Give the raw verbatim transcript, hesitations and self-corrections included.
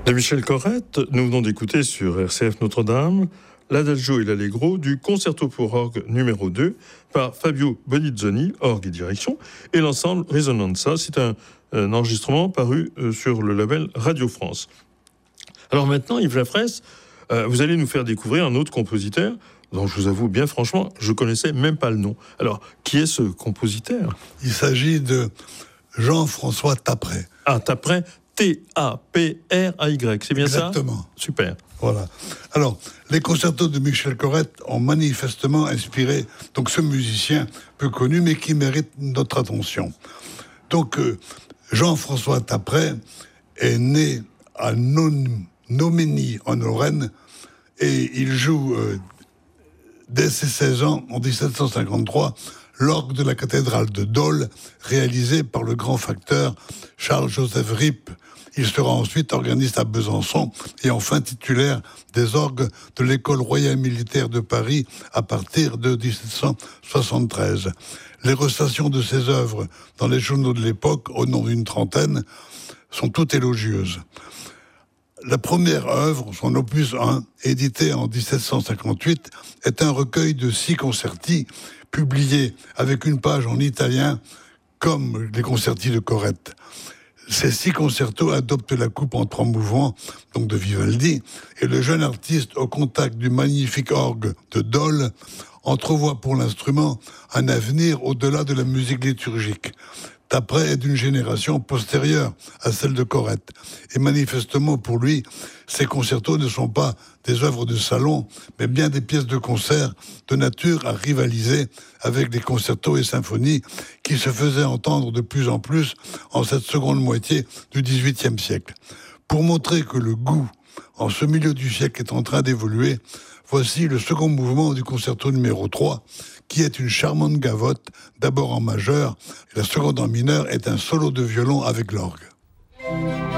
De Michel Corrette, nous venons d'écouter sur R C F Notre-Dame l'Adagio et l'Allegro du concerto pour orgue numéro deux par Fabio Bonizzoni, orgue et direction, et l'ensemble Risonanza. C'est un, un enregistrement paru sur le label Radio France. Alors maintenant, Yves Lafresse, euh, vous allez nous faire découvrir un autre compositeur dont je vous avoue bien franchement, je ne connaissais même pas le nom. Alors, qui est ce compositeur ? Il s'agit de Jean-François Thapret. Ah, Thapret, T A P R A Y, c'est bien ça ? Exactement. Super. Voilà. Alors, les concertos de Michel Corrette ont manifestement inspiré donc ce musicien peu connu, mais qui mérite notre attention. Donc, euh, Jean-François Thapret est né à non- Nomeny, en Lorraine, et il joue euh, dès ses seize ans, en dix-sept cent cinquante-trois, l'orgue de la cathédrale de Dole, réalisé par le grand facteur Charles-Joseph Ripp. Il sera ensuite organiste à Besançon et enfin titulaire des orgues de l'école royale militaire de Paris à partir de dix-sept cent soixante-treize. Les recensions de ses œuvres dans les journaux de l'époque, au nom d'une trentaine, sont toutes élogieuses. La première œuvre, son opus un, édité en dix-sept cent cinquante-huit, est un recueil de six concerti publiés avec une page en italien, comme les concerti de Corrette. Ces six concertos adoptent la coupe en trois mouvements, donc de Vivaldi, et le jeune artiste, au contact du magnifique orgue de Dole, entrevoit pour l'instrument un avenir au-delà de la musique liturgique. Thapret est d'une génération postérieure à celle de Corrette. Et manifestement, pour lui, ces concertos ne sont pas des œuvres de salon, mais bien des pièces de concert de nature à rivaliser avec les concertos et symphonies qui se faisaient entendre de plus en plus en cette seconde moitié du dix-huitième siècle. Pour montrer que le goût, en ce milieu du siècle, est en train d'évoluer, voici le second mouvement du concerto numéro trois, qui est une charmante gavotte, d'abord en majeur, et la seconde en mineur est un solo de violon avec l'orgue.